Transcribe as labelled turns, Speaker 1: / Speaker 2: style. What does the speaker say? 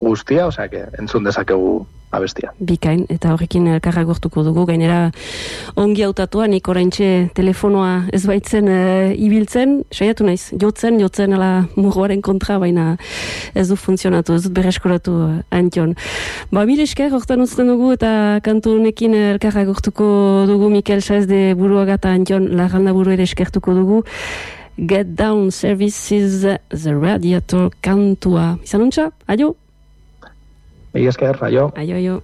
Speaker 1: guztia, osea, entzun dezakegu abestia.
Speaker 2: Bikain, eta horrekin elkarra gortuko dugu, gainera ongi hautatua, nik oraintxe telefonoa ez baitzen ibiltzen, saiatu naiz, jotzen ala murroaren kontra, baina ez du funtzionatu, ez dut berreskoratu Antion. Mil esker, hortan uzten dugu, eta kantu honekin elkarra gortuko dugu Mikel Saez de Buruaga eta Antion Larralda buru ere eskertuko dugu. Get Down Services, The Radiator kantua. Izan untxa, aio?
Speaker 1: Esker, aio.
Speaker 2: Aio.